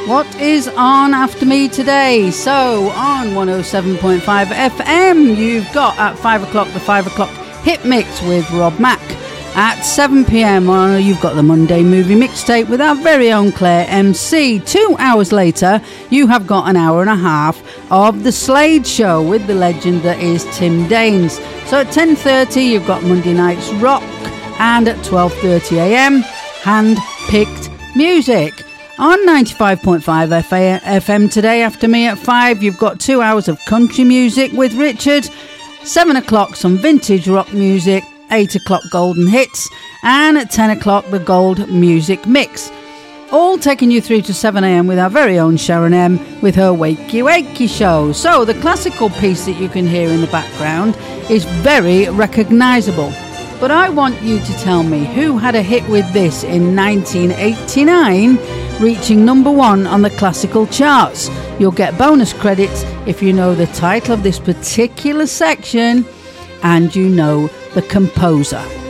What is on after me today? So, on 107.5 FM, you've got at 5 o'clock the 5 o'clock hit mix with Rob Mack. At 7 p.m, you've got the Monday movie mixtape with our very own Claire MC. 2 hours later, you have got an hour and a half of the Slade Show with the legend that is Tim Daines. So at 10:30, you've got Monday Night's Rock, and at 12:30 a.m, hand-picked music. On 95.5 FM today, after me at 5, you've got 2 hours of country music with Richard. 7 o'clock, some vintage rock music. 8 o'clock, golden hits. And at 10 o'clock, the gold music mix. All taking you through to 7 a.m. with our very own Sharon M. with her Wakey Wakey show. So the classical piece that you can hear in the background is very recognisable. But I want you to tell me who had a hit with this in 1989, reaching number 1 on the classical charts. You'll get bonus credits if you know the title of this particular section and you know the composer.